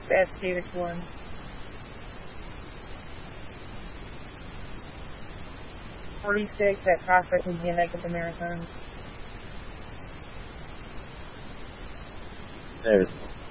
Best David one. .46 at Prospect and DNX at the Marathon. There's